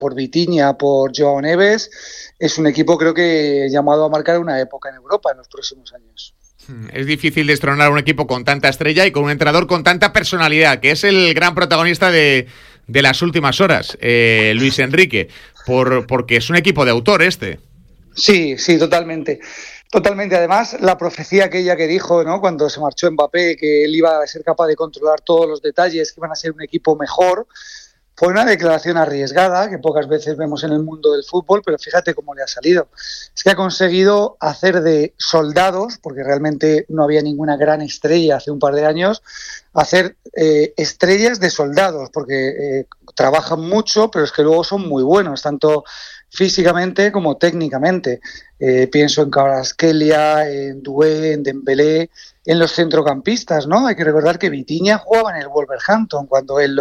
por Vitinha, por Joao Neves, es un equipo creo que llamado a marcar una época en Europa en los próximos años. Es difícil destronar un equipo con tanta estrella y con un entrenador con tanta personalidad, que es el gran protagonista de las últimas horas, Luis Enrique, porque es un equipo de autor este. Sí, totalmente. Totalmente. Además, la profecía aquella que dijo, ¿no?, cuando se marchó Mbappé, que él iba a ser capaz de controlar todos los detalles, que iban a ser un equipo mejor, fue una declaración arriesgada que pocas veces vemos en el mundo del fútbol, pero fíjate cómo le ha salido. Es que ha conseguido hacer de soldados, porque realmente no había ninguna gran estrella hace un par de años, hacer estrellas de soldados, porque trabajan mucho, pero es que luego son muy buenos, tanto físicamente como técnicamente. Pienso en Kvaratskhelia, en Doué, en Dembélé, en los centrocampistas, ¿no? Hay que recordar que Vitinha jugaba en el Wolverhampton cuando él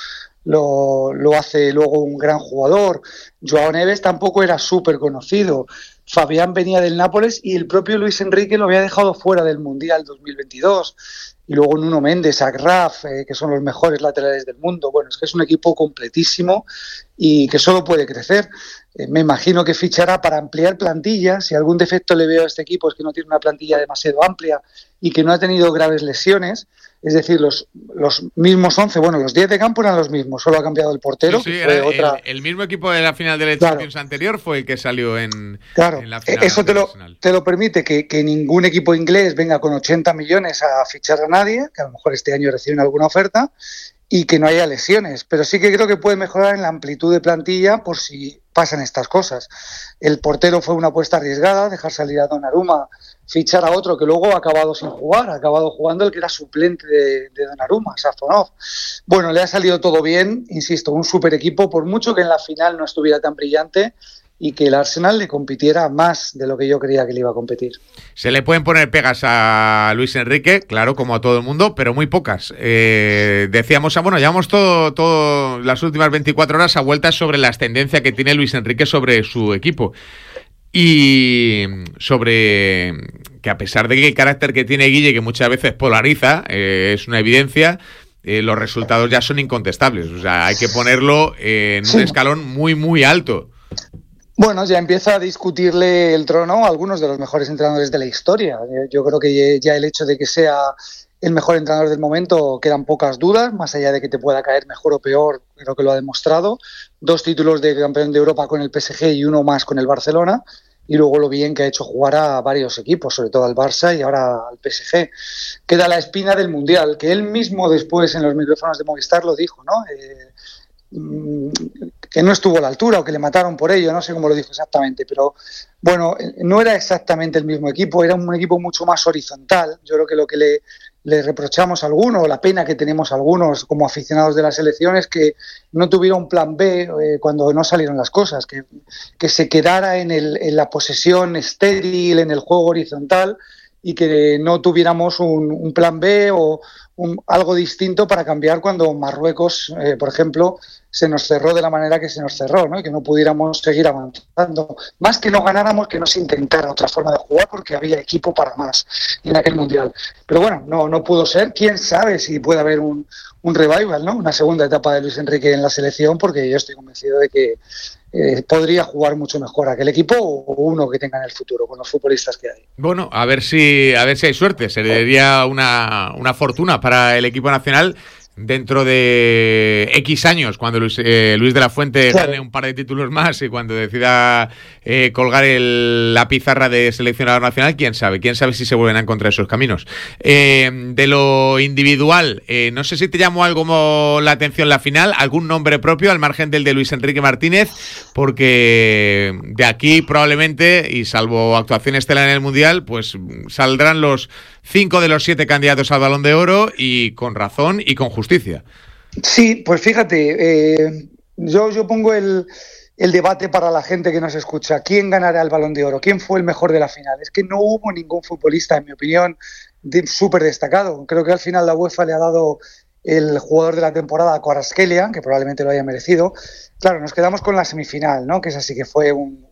lo hace luego un gran jugador. Joao Neves tampoco era súper conocido. Fabián venía del Nápoles y el propio Luis Enrique lo había dejado fuera del Mundial 2022. Y luego Nuno Méndez, Agraf, que son los mejores laterales del mundo. Bueno, es que es un equipo completísimo y que solo puede crecer. Me imagino que fichará para ampliar plantilla. Si algún defecto le veo a este equipo es que no tiene una plantilla demasiado amplia y que no ha tenido graves lesiones. Es decir, los mismos 11, bueno, los 10 de campo eran los mismos, solo ha cambiado el portero. Sí, que fue era el mismo equipo de la final de la Champions anterior fue el que salió en la final. Eso te lo permite que ningún equipo inglés venga con 80 millones a fichar a nadie, que a lo mejor este año reciben alguna oferta, y que no haya lesiones. Pero sí que creo que puede mejorar en la amplitud de plantilla por si pasan estas cosas. El portero fue una apuesta arriesgada, dejar salir a Donnarumma, fichar a otro que luego ha acabado sin jugar, ha acabado jugando el que era suplente de Donnarumma, Safonov. Bueno, le ha salido todo bien, insisto, un super equipo, por mucho que en la final no estuviera tan brillante y que el Arsenal le compitiera más de lo que yo creía que le iba a competir. Se le pueden poner pegas a Luis Enrique, claro, como a todo el mundo, pero muy pocas. Decíamos, llevamos todo las últimas 24 horas a vueltas sobre la ascendencia que tiene Luis Enrique sobre su equipo. Y sobre que a pesar de que el carácter que tiene Guille, que muchas veces polariza, es una evidencia, los resultados ya son incontestables. O sea, hay que ponerlo en un escalón muy, muy alto. Bueno, ya empieza a discutirle el trono a algunos de los mejores entrenadores de la historia. Yo creo que ya el hecho de que sea el mejor entrenador del momento quedan pocas dudas, más allá de que te pueda caer mejor o peor, creo que lo ha demostrado. 2 títulos de campeón de Europa con el PSG y 1 más con el Barcelona. Y luego lo bien que ha hecho jugar a varios equipos, sobre todo al Barça y ahora al PSG. Queda la espina del Mundial, que él mismo después en los micrófonos de Movistar lo dijo, ¿no? Que no estuvo a la altura o que le mataron por ello, no sé cómo lo dijo exactamente, pero bueno, no era exactamente el mismo equipo, era un equipo mucho más horizontal. Yo creo que lo que le reprochamos a algunos, la pena que tenemos algunos como aficionados de la selección es que no tuviera un plan B cuando no salieron las cosas, que se quedara en la posesión estéril, en el juego horizontal y que no tuviéramos un plan B o algo distinto para cambiar cuando Marruecos, por ejemplo, se nos cerró de la manera que se nos cerró, ¿no? Y que no pudiéramos seguir avanzando. Más que no ganáramos, que no se intentara otra forma de jugar porque había equipo para más en aquel Mundial. Pero bueno, no pudo ser. ¿Quién sabe si puede haber un revival, ¿no? Una segunda etapa de Luis Enrique en la selección, porque yo estoy convencido de que podría jugar mucho mejor aquel equipo o uno que tenga en el futuro con los futbolistas que hay. Bueno, a ver si hay suerte. Sería una fortuna para el equipo nacional dentro de X años, cuando Luis de la Fuente gane un par de títulos más y cuando decida colgar la pizarra de seleccionador nacional, quién sabe si se vuelven a encontrar esos caminos. De lo individual, no sé si te llamó algo la atención la final, algún nombre propio al margen del de Luis Enrique Martínez, porque de aquí probablemente, y salvo actuación estelar en el Mundial, pues saldrán los 5 de los 7 candidatos al Balón de Oro, y con razón y con justicia. Sí, pues fíjate, yo pongo el debate para la gente que nos escucha. ¿Quién ganará el Balón de Oro? ¿Quién fue el mejor de la final? Es que no hubo ningún futbolista, en mi opinión, súper destacado. Creo que al final la UEFA le ha dado el jugador de la temporada a Kvaratskhelia, que probablemente lo haya merecido. Claro, nos quedamos con la semifinal, ¿no? Que es así, que fue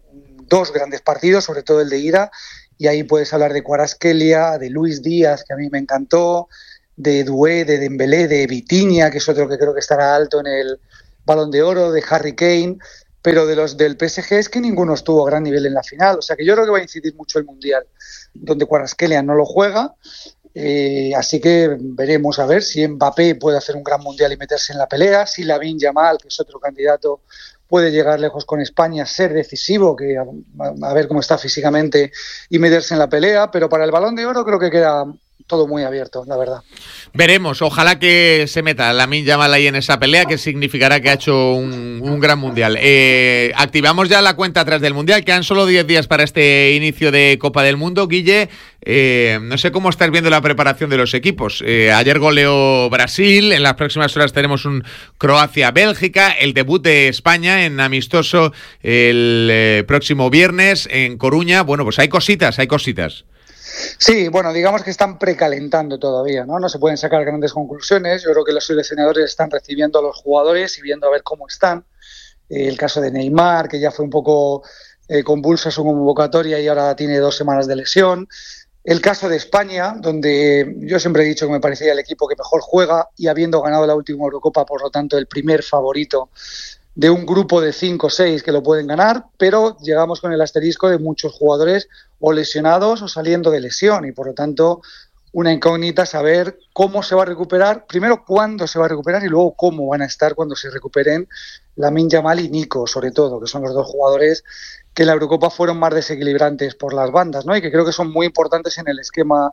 2 grandes partidos, sobre todo el de ida. Y ahí puedes hablar de Kvaratskhelia, de Luis Díaz, que a mí me encantó, de Doué, de Dembélé, de Vitinha, que es otro que creo que estará alto en el Balón de Oro, de Harry Kane. pero de los del PSG es que ninguno estuvo a gran nivel en la final. O sea que yo creo que va a incidir mucho el Mundial, donde Kvaratskhelia no lo juega. Así que veremos a ver si Mbappé puede hacer un gran Mundial y meterse en la pelea, si Lamine Yamal, que es otro candidato, puede llegar lejos con España, ser decisivo, que a ver cómo está físicamente y meterse en la pelea, pero para el Balón de Oro creo que queda todo muy abierto, la verdad. Veremos, ojalá que se meta Lamine Yamal ahí en esa pelea, que significará que ha hecho un gran Mundial. Activamos ya la cuenta atrás del Mundial, quedan solo 10 días para este inicio de Copa del Mundo. Guille, no sé cómo estás viendo la preparación de los equipos. Ayer goleó Brasil, en las próximas horas tenemos un Croacia-Bélgica, el debut de España en amistoso el próximo viernes en Coruña. Bueno, pues hay cositas. Sí, bueno, digamos que están precalentando todavía, ¿no? No se pueden sacar grandes conclusiones. Yo creo que los seleccionadores están recibiendo a los jugadores y viendo a ver cómo están. El caso de Neymar, que ya fue un poco convulsa su convocatoria y ahora tiene 2 semanas de lesión. El caso de España, donde yo siempre he dicho que me parecía el equipo que mejor juega y habiendo ganado la última Eurocopa, por lo tanto, el primer favorito de un grupo de 5 o 6 que lo pueden ganar, pero llegamos con el asterisco de muchos jugadores o lesionados o saliendo de lesión y por lo tanto una incógnita saber cómo se va a recuperar, primero cuándo se va a recuperar y luego cómo van a estar cuando se recuperen Lamine Yamal y Nico, sobre todo, que son los 2 jugadores que en la Eurocopa fueron más desequilibrantes por las bandas, ¿no? Y que creo que son muy importantes en el esquema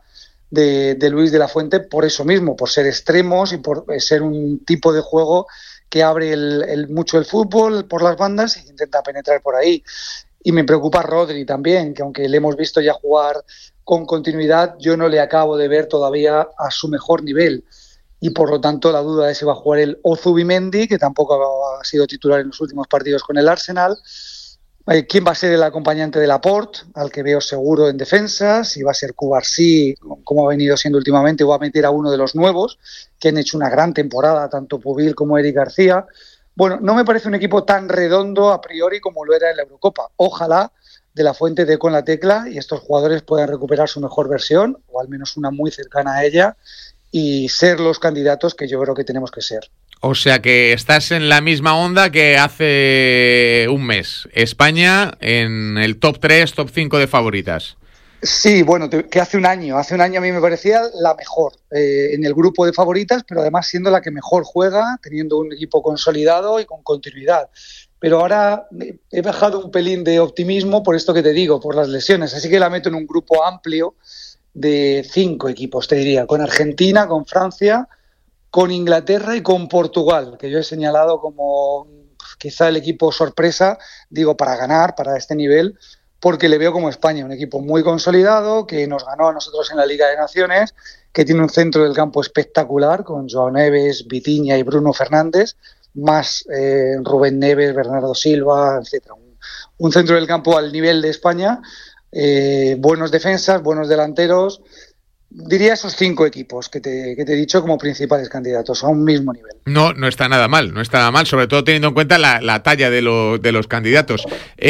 de Luis de la Fuente por eso mismo, por ser extremos y por ser un tipo de juego que abre mucho el fútbol por las bandas e intenta penetrar por ahí. Y me preocupa Rodri también, que aunque le hemos visto ya jugar con continuidad, yo no le acabo de ver todavía a su mejor nivel. Y por lo tanto la duda es si va a jugar el Zubimendi, que tampoco ha sido titular en los últimos partidos con el Arsenal. ¿Quién va a ser el acompañante de Laporte, al que veo seguro en defensa? Si va a ser Cubarsí, como ha venido siendo últimamente, o va a meter a uno de los nuevos, que han hecho una gran temporada, tanto Pubil como Eric García. Bueno, no me parece un equipo tan redondo a priori como lo era en la Eurocopa. Ojalá de la Fuente dé con la tecla y estos jugadores puedan recuperar su mejor versión, o al menos una muy cercana a ella, y ser los candidatos que yo creo que tenemos que ser. O sea que estás en la misma onda que hace un mes. España en el top 3, top 5 de favoritas. Sí, bueno, que hace un año a mí me parecía la mejor en el grupo de favoritas, pero además siendo la que mejor juega, teniendo un equipo consolidado y con continuidad. Pero ahora he bajado un pelín de optimismo por esto que te digo, por las lesiones, así que la meto en un grupo amplio de 5 equipos, te diría, con Argentina, con Francia, con Inglaterra y con Portugal, que yo he señalado como quizá el equipo sorpresa, digo, para ganar, para este nivel, porque le veo como España, un equipo muy consolidado, que nos ganó a nosotros en la Liga de Naciones, que tiene un centro del campo espectacular, con Joao Neves, Vitinha y Bruno Fernández, más Rubén Neves, Bernardo Silva, etc. Un centro del campo al nivel de España, buenos defensas, buenos delanteros. Diría esos 5 equipos que te he dicho como principales candidatos a un mismo nivel. No está nada mal, sobre todo teniendo en cuenta la talla de los candidatos.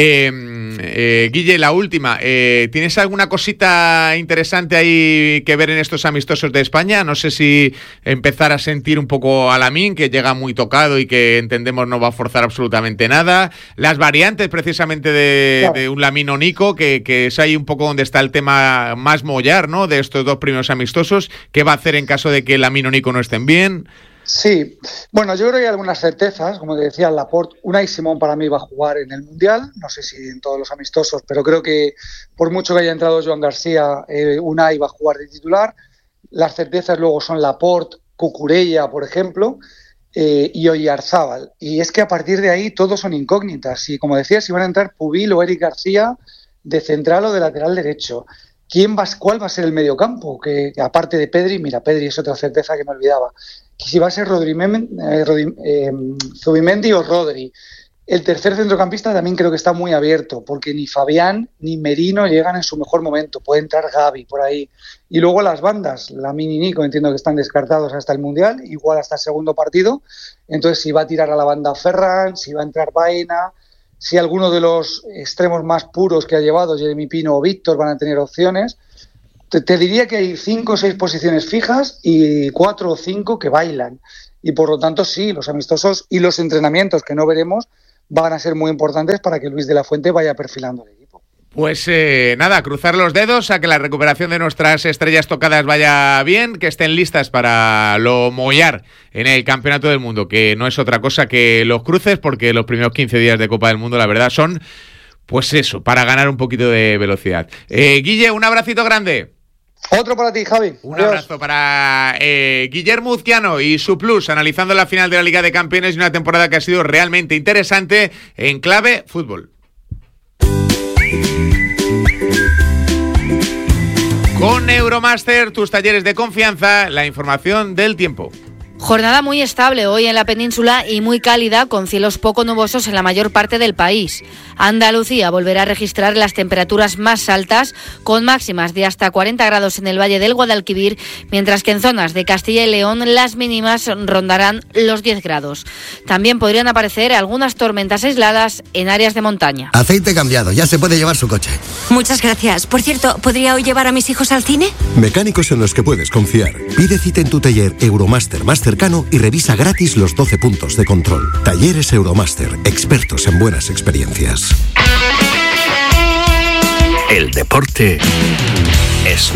Guille, la última, ¿tienes alguna cosita interesante ahí que ver en estos amistosos de España? No sé si empezar a sentir un poco a Lamine, que llega muy tocado y que entendemos no va a forzar absolutamente nada. Las variantes precisamente de un Lamine o Nico, que es ahí un poco donde está el tema más mollar, ¿no? De estos 2 primeros amistosos. ¿Qué va a hacer en caso de que Lamine o Nico no estén bien? Sí, bueno, yo creo que hay algunas certezas, como te decía Laporte. Unai Simón para mí va a jugar en el Mundial, no sé si en todos los amistosos, pero creo que por mucho que haya entrado Joan García, Unai va a jugar de titular. Las certezas luego son Laporte, Cucurella, por ejemplo, y Oyarzábal. Y es que a partir de ahí todos son incógnitas. Y como decía, si van a entrar Pubil o Eric García de central o de lateral derecho. ¿Cuál va a ser el mediocampo? Que aparte de Pedri, mira, Pedri es otra certeza que me olvidaba. Que si va a ser Zubimendi o Rodri. El tercer centrocampista también creo que está muy abierto, porque ni Fabián ni Merino llegan en su mejor momento. Puede entrar Gavi por ahí. Y luego las bandas, Lamine y Nico, entiendo que están descartados hasta el Mundial, igual hasta el segundo partido. Entonces, si va a tirar a la banda Ferran, si va a entrar Baena, si alguno de los extremos más puros que ha llevado, Jeremy Pino o Víctor, van a tener opciones. Te diría que hay 5 o 6 posiciones fijas y 4 o 5 que bailan. Y por lo tanto, sí, los amistosos y los entrenamientos que no veremos van a ser muy importantes para que Luis de la Fuente vaya perfilando el equipo. Pues nada, cruzar los dedos a que la recuperación de nuestras estrellas tocadas vaya bien, que estén listas para lo mollar en el Campeonato del Mundo, que no es otra cosa que los cruces, porque los primeros 15 días de Copa del Mundo, la verdad, son, pues eso, para ganar un poquito de velocidad. Guille, un abracito grande. Otro para ti, Javi. Un Adiós. abrazo para Guillermo Uzquiano y su plus, analizando la final de la Liga de Campeones y una temporada que ha sido realmente interesante en clave fútbol. Con Euromaster, tus talleres de confianza, la información del tiempo. Jornada muy estable hoy en la península y muy cálida, con cielos poco nubosos en la mayor parte del país. Andalucía volverá a registrar las temperaturas más altas, con máximas de hasta 40 grados en el Valle del Guadalquivir, mientras que en zonas de Castilla y León las mínimas rondarán los 10 grados. También podrían aparecer algunas tormentas aisladas en áreas de montaña. Aceite cambiado, ya se puede llevar su coche. Muchas gracias. Por cierto, ¿podría hoy llevar a mis hijos al cine? Mecánicos en los que puedes confiar. Pide cita en tu taller Euromaster más cercano y revisa gratis los 12 puntos de control. Talleres Euromaster, expertos en buenas experiencias. El deporte es